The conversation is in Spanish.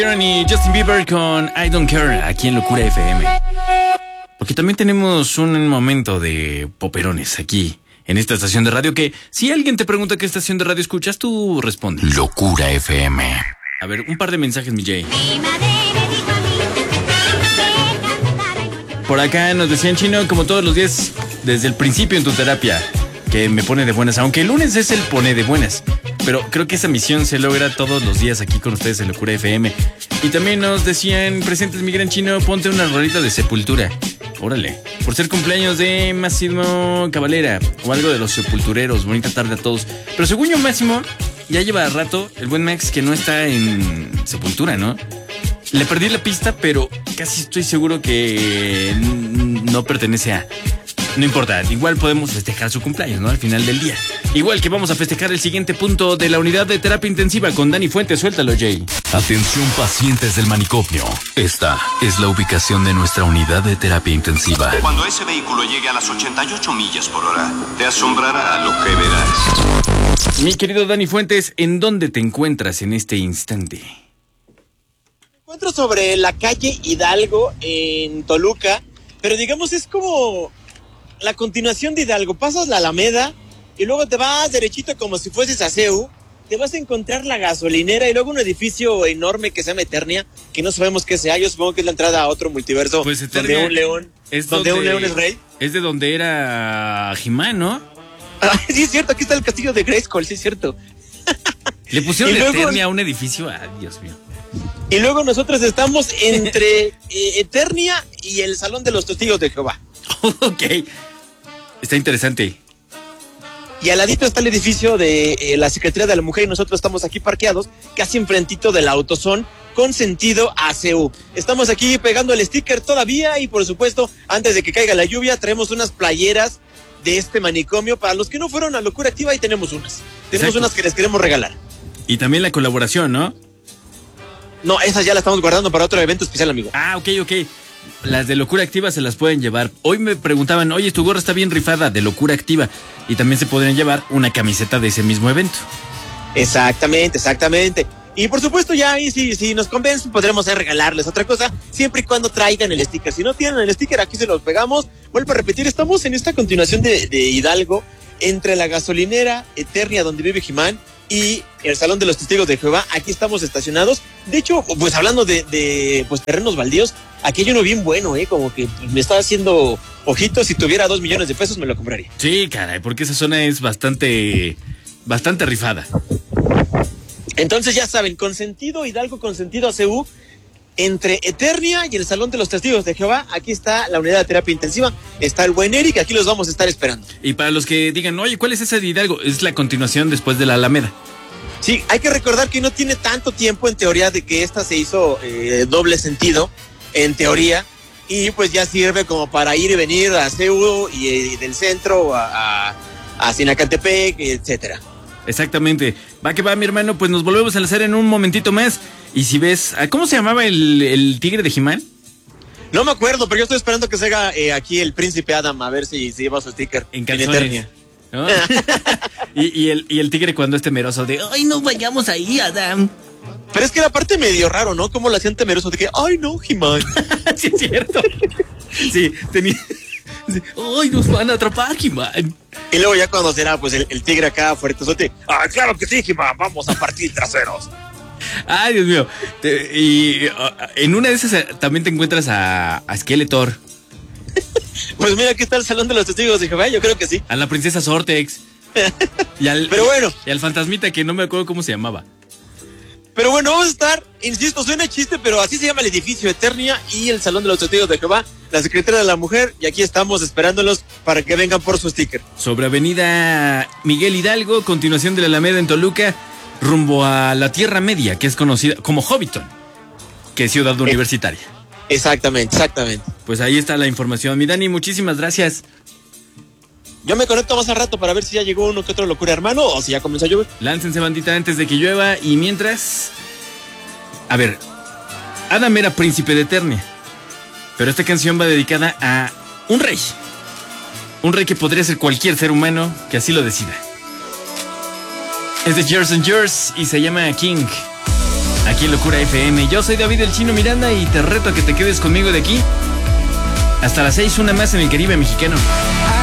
Y Justin Bieber con I Don't Care aquí en Locura FM. Porque también tenemos un momento de poperones aquí en esta estación de radio que si alguien te pregunta qué estación de radio escuchas, tú respondes Locura FM. A ver, un par de mensajes, mi Jay. Por acá nos decían, Chino, como todos los días, desde el principio en tu terapia, que me pone de buenas, aunque el lunes es el pone de buenas. Pero creo que esa misión se logra todos los días aquí con ustedes en Locura FM. Y también nos decían, presentes mi gran Chino, ponte una rolita de Sepultura. Órale, por ser cumpleaños de Máximo Cavalera o algo de los sepultureros. Bonita tarde a todos. Pero según yo, Máximo, ya lleva rato el buen Max que no está en Sepultura, ¿no? Le perdí la pista, pero casi estoy seguro que no pertenece a... No importa, igual podemos festejar su cumpleaños, ¿no? Al final del día. Igual que vamos a festejar el siguiente punto de la unidad de terapia intensiva con Dani Fuentes. Suéltalo, Jay. Atención, pacientes del manicomio. Esta es la ubicación de nuestra unidad de terapia intensiva. Cuando ese vehículo llegue a las 88 millas por hora, te asombrará lo que verás. Mi querido Dani Fuentes, ¿en dónde te encuentras en este instante? Me encuentro sobre la calle Hidalgo en Toluca, pero digamos es como la continuación de Hidalgo. Pasas la Alameda y luego te vas derechito como si fueses a CEU, te vas a encontrar la gasolinera y luego un edificio enorme que se llama Eternia, que no sabemos qué sea. Yo supongo que es la entrada a otro multiverso, pues Eternia, donde un león donde un león es rey. Es de donde era He-Man, ¿no? Ah, sí, es cierto, aquí está el castillo de Grayskull, sí es cierto. Le pusieron Eternia a un edificio, Dios mío. Y luego nosotros estamos entre Eternia y el Salón de los Testigos de Jehová. Ok, está interesante. Y al ladito está el edificio de la Secretaría de la Mujer y nosotros estamos aquí parqueados, casi enfrentito del AutoZone, con sentido a CEU. Estamos aquí pegando el sticker todavía y por supuesto, antes de que caiga la lluvia, traemos unas playeras de este manicomio. Para los que no fueron a Locura Activa, ahí tenemos unas. Tenemos unas que les queremos regalar. Y también la colaboración, ¿no? No, esas ya las estamos guardando para otro evento especial, amigo. Ah, ok. Las de Locura Activa se las pueden llevar. Hoy me preguntaban, oye, tu gorra está bien rifada, de Locura Activa. Y también se podrían llevar una camiseta de ese mismo evento. Exactamente. Y por supuesto ya ahí si nos convencen podremos regalarles otra cosa, siempre y cuando traigan el sticker. Si no tienen el sticker, aquí se los pegamos. Vuelvo a repetir, estamos en esta continuación de Hidalgo, entre la gasolinera Eternia donde vive He-Man y el Salón de los Testigos de Jehová. Aquí estamos estacionados. De hecho, pues hablando de pues terrenos baldíos, aquí hay uno bien bueno, como que me está haciendo ojitos. Si tuviera 2 millones de pesos me lo compraría. Sí, caray, porque esa zona es bastante rifada. Entonces ya saben, con sentido Hidalgo, con sentido ACU, entre Eternia y el Salón de los Testigos de Jehová, aquí está la unidad de terapia intensiva, está el buen Eric, aquí los vamos a estar esperando. Y para los que digan, oye, ¿cuál es esa de Hidalgo? Es la continuación después de la Alameda. Sí, hay que recordar que no tiene tanto tiempo en teoría de que esta se hizo doble sentido, en teoría, y pues ya sirve como para ir y venir a CEU y del centro a Sinacantepec, etcétera. Exactamente. Va que va, mi hermano, pues nos volvemos a lanzar en un momentito más. Y si ves, ¿cómo se llamaba el tigre de He-Man? No me acuerdo, pero yo estoy esperando que se haga aquí el príncipe Adam, a ver si lleva su sticker en Eternia, ¿no? y el tigre cuando es temeroso de, ay, no vayamos ahí, Adam. Pero es que era parte medio raro, ¿no? Como lo hacían temeroso de que, ay, no, He-Man. Sí, es cierto. Sí, tenía... ¡Ay, nos van a atrapar, He-Man! Y luego ya cuando será, pues, el tigre acá fuertezote. ¡Ah, claro que sí, He-Man! ¡Vamos a partir traseros! ¡Ay, Dios mío! Y en una de esas también te encuentras a Skeletor. Pues mira, aquí está el Salón de los Testigos de Jehová, yo creo que sí. A la princesa Sortex. Pero bueno. Y al fantasmita que no me acuerdo cómo se llamaba. Pero bueno, vamos a estar, insisto, suena chiste, pero así se llama el edificio Eternia y el Salón de los Testigos de Jehová, la Secretaría de la Mujer, y aquí estamos esperándolos para que vengan por su sticker. Sobre Avenida Miguel Hidalgo, continuación de la Alameda en Toluca, rumbo a la Tierra Media, que es conocida como Hobbiton, que es ciudad universitaria. Exactamente. Pues ahí está la información. Mi Dani, muchísimas gracias. Yo me conecto más al rato para ver si ya llegó uno que otro Locura Hermano o si ya comenzó a llover. Láncense, bandita, antes de que llueva. Y mientras... A ver, Adam era príncipe de Eternia, pero esta canción va dedicada a un rey. Un rey que podría ser cualquier ser humano que así lo decida. Es de Years and Years y se llama King. Aquí aquí en Locura FM. Yo soy David el Chino Miranda y te reto a que te quedes conmigo de aquí hasta las 6, una más en el Caribe mexicano.